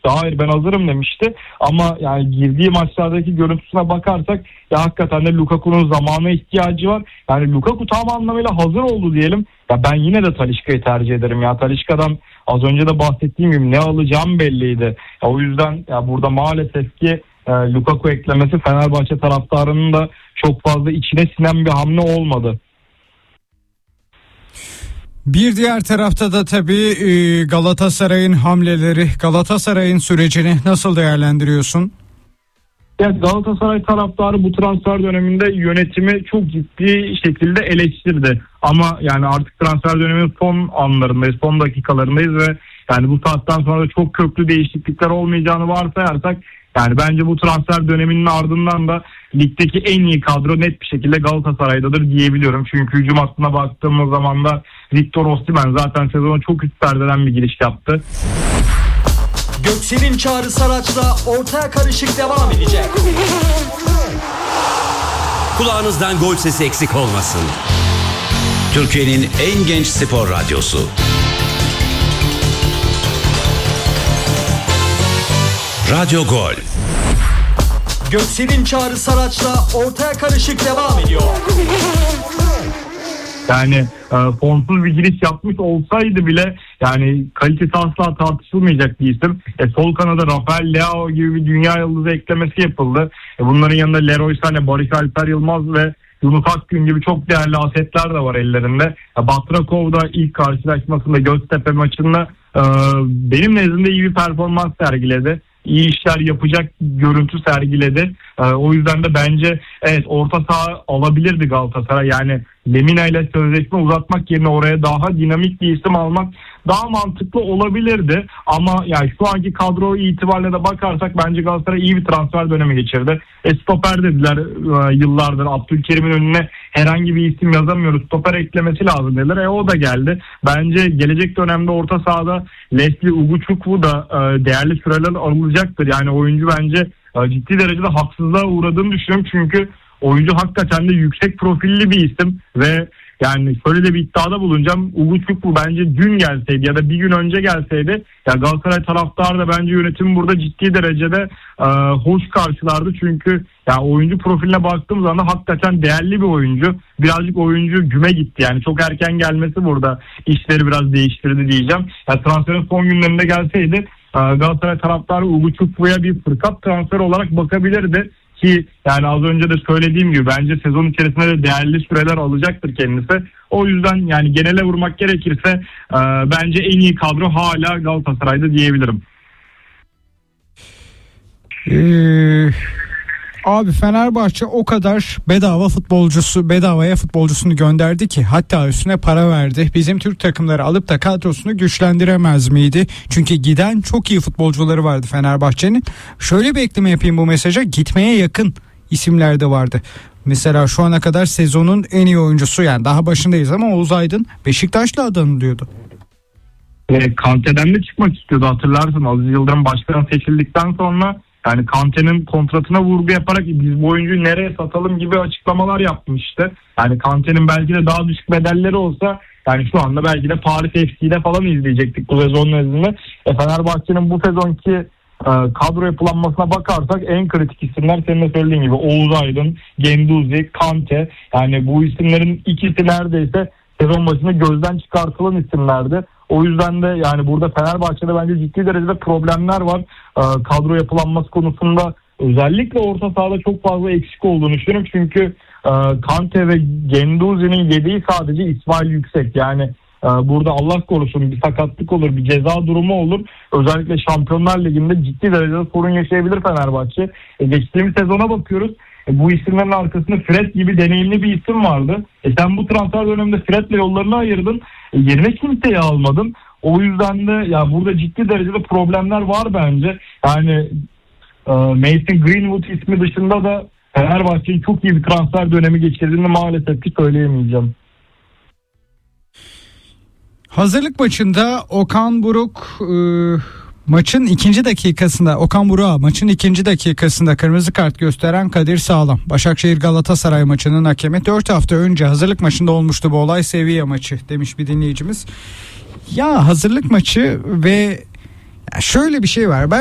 demişti. Hayır, ben hazırım demişti. Ama yani girdiği maçlardaki görüntüsüne bakarsak ya hakikaten de Lukaku'nun zamana ihtiyacı var. Yani Lukaku tam anlamıyla hazır oldu diyelim. Ya ben yine de Talisca'yı tercih ederim. Ya Talisca'dan az önce de bahsettiğim gibi ne alacağım belliydi. Ya o yüzden ya burada maalesef ki Lukaku eklemesi Fenerbahçe taraftarının da çok fazla içine sinen bir hamle olmadı. Bir diğer tarafta da tabii Galatasaray'ın hamleleri, Galatasaray'ın sürecini nasıl değerlendiriyorsun? Ya Galatasaray taraftarı bu transfer döneminde yönetimi çok ciddi şekilde eleştirdi. Ama yani artık transfer döneminin son anlarındayız, son dakikalarındayız ve yani bu saatten sonra da çok köklü değişiklikler olmayacağını varsayarsak yani bence bu transfer döneminin ardından da ligdeki en iyi kadro net bir şekilde Galatasaray'dadır diyebiliyorum. Çünkü hücum hattına baktığımız zaman da Victor Osimhen zaten sezona çok üst perdeden bir giriş yaptı. Göksel'in Çağrı Saraç'la ortaya karışık devam edecek. Kulağınızdan gol sesi eksik olmasın. Türkiye'nin en genç spor radyosu. Radyo Gol. Göksel'in Çağrı Saraç'la ortaya karışık devam ediyor. Yani formsuz bir giriş yapmış olsaydı bile yani kalitesi asla tartışılmayacak bir isim. Sol kanada Rafael Leao gibi bir dünya yıldızı eklemesi yapıldı. Bunların yanında Leroy Sané, Barış Alper Yılmaz ve Yunus Akgün gibi çok değerli asetler de var ellerinde. Batrakov da ilk karşılaşmasında Göztepe maçında benim nezdimde iyi bir performans sergiledi. İyi işler yapacak görüntü sergiledi. O yüzden de bence evet orta saha alabilirdi Galatasaray. Yani Lemina ile sözleşme uzatmak yerine oraya daha dinamik bir isim almak daha mantıklı olabilirdi. Ama yani şu anki kadro itibariyle de bakarsak bence Galatasaray iyi bir transfer dönemi geçirdi. Stoper dediler yıllardır Abdülkerim'in önüne herhangi bir isim yazamıyoruz. Stoper eklemesi lazım dediler. O da geldi. Bence gelecek dönemde orta sahada Leslie Uguchukwu da değerli süreler alınacaktır. Yani oyuncu bence ciddi derecede haksızlığa uğradığını düşünüyorum. Çünkü oyuncu hakikaten de yüksek profilli bir isim ve yani şöyle de bir iddiada bulunacağım. Uguchukwu bence dün gelseydi ya da bir gün önce gelseydi ya Galatasaray taraftarı da bence yönetim burada ciddi derecede hoş karşılardı. Çünkü ya oyuncu profiline baktığım zaman da hakikaten değerli bir oyuncu. Birazcık oyuncu güme gitti. Yani çok erken gelmesi burada işleri biraz değiştirdi diyeceğim. Ya transferin son günlerinde gelseydi Galatasaray taraftarı Uguchukwu'ya bir fırsat transferi olarak bakabilirdi. Ki yani az önce de söylediğim gibi bence sezon içerisinde de değerli süreler alacaktır kendisi. O yüzden yani genele vurmak gerekirse bence en iyi kadro hala Galatasaray'da diyebilirim. Abi Fenerbahçe o kadar bedavaya futbolcusunu gönderdi ki hatta üstüne para verdi. Bizim Türk takımları alıp da kadrosunu güçlendiremez miydi? Çünkü giden çok iyi futbolcuları vardı Fenerbahçe'nin. Şöyle bir ekleme yapayım bu mesaja. Gitmeye yakın isimler de vardı. Mesela şu ana kadar sezonun en iyi oyuncusu yani daha başındayız ama Oğuz Aydın Beşiktaş'la adanılıyordu. Kante'den de çıkmak istiyordu hatırlarsın. Aziz Yıldırım başkan seçildikten sonra yani Kante'nin kontratına vurgu yaparak biz bu oyuncuyu nereye satalım gibi açıklamalar yapmıştı. Yani Kante'nin belki de daha düşük bedelleri olsa yani şu anda belki de Paris FC'de falan izleyecektik bu sezon nezdinde. Fenerbahçe'nin bu sezonki kadro yapılanmasına bakarsak en kritik isimler senin de söylediğin gibi Oğuz Aydın, Guendouzi, Kante. Yani bu isimlerin ikisi neredeyse sezon başında gözden çıkartılan isimlerdi. O yüzden de yani burada Fenerbahçe'de bence ciddi derecede problemler var. Kadro yapılanması konusunda özellikle orta sahada çok fazla eksik olduğunu düşünüyorum. Çünkü Kante ve Guendouzi'nin yediği sadece İsmail Yüksek. Yani burada Allah korusun bir sakatlık olur, bir ceza durumu olur. Özellikle Şampiyonlar Ligi'nde ciddi derecede sorun yaşayabilir Fenerbahçe. Geçtiğimiz sezona bakıyoruz. Bu isimlerin arkasında Fred gibi deneyimli bir isim vardı. Sen bu transfer döneminde Fred'le yollarını ayırdın. Yerine kimseyi almadın. O yüzden de ya burada ciddi derecede problemler var bence. Yani Mason Greenwood ismi dışında da Fenerbahçe'nin çok iyi bir transfer dönemi geçirdiğini maalesef ki söyleyemeyeceğim. Hazırlık maçında Okan Buruk maçın ikinci dakikasında kırmızı kart gösteren Kadir Sağlam. Başakşehir Galatasaray maçının hakemi. 4 hafta önce hazırlık maçında olmuştu bu olay, Sevilla maçı demiş bir dinleyicimiz. Ya hazırlık maçı ve şöyle bir şey var.